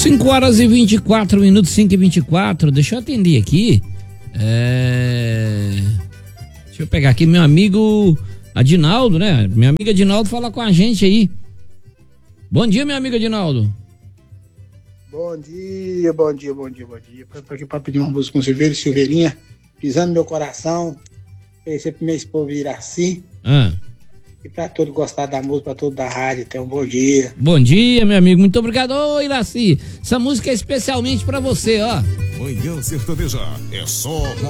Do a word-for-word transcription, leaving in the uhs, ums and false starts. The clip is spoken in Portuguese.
cinco horas e vinte e quatro minutos, cinco e vinte e quatro. Deixa eu atender aqui. É... Deixa eu pegar aqui meu amigo Adinaldo, né? Meu amigo Adinaldo fala com a gente aí. Bom dia, meu amigo Adinaldo. Bom dia, bom dia, bom dia, bom dia. Eu tô aqui pra pedir uma música com Silveira e Silveirinha, pisando no meu coração. Esse pro meu esposo Iraci. Ah. E pra todos gostar da música, pra todos da rádio, tenham um bom dia. Bom dia, meu amigo, muito obrigado. Ô, Iraci, essa música é especialmente pra você, ó. Manhã Sertaneja é só